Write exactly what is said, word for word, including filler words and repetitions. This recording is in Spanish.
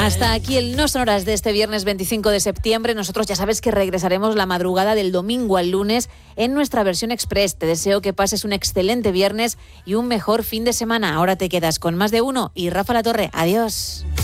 Hasta aquí el No Sonoras de este viernes veinticinco de septiembre. Nosotros ya sabes que regresaremos la madrugada del domingo al lunes en nuestra versión express. Te deseo que pases un excelente viernes y un mejor fin de semana. Ahora te quedas con Más de Uno y Rafa La Torre. Adiós.